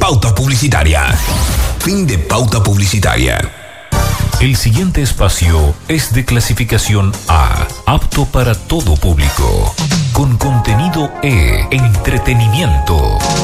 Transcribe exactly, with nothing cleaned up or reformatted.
pauta publicitaria. Fin de pauta publicitaria. El siguiente espacio es de clasificación A, apto para todo público, con contenido E, entretenimiento.